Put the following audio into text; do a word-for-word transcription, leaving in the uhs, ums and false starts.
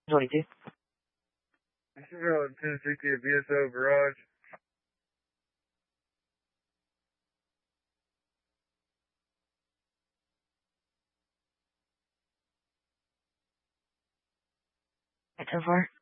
twenty-two. This is around ten sixty at B S O Garage. ten four.